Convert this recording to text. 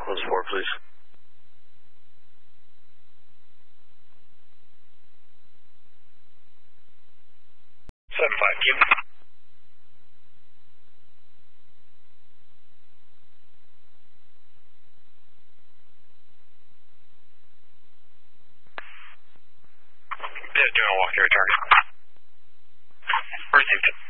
close 4, please. Set 5, Q. Doing a walk through a target. Received it.